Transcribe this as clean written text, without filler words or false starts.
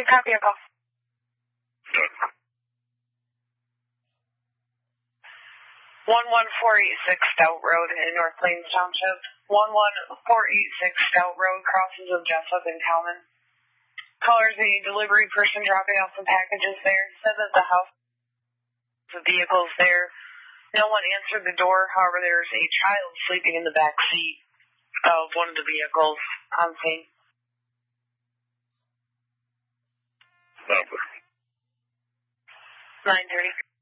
you copy your call? Done. 11486 Stout Road in North Plains Township. 11486 Stout Road crosses of Jessup and Kalman. Caller's a delivery person dropping off some packages there. Said that the house, the vehicle's there. No one answered the door. However, there's a child sleeping in the back seat of one of the vehicles on scene. Number. 930.